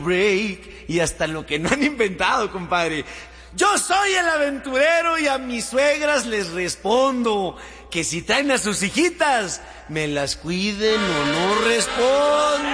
break y hasta lo que no han inventado, compadre. Yo soy el aventurero y a mis suegras les respondo que si traen a sus hijitas, me las cuiden o no respondo.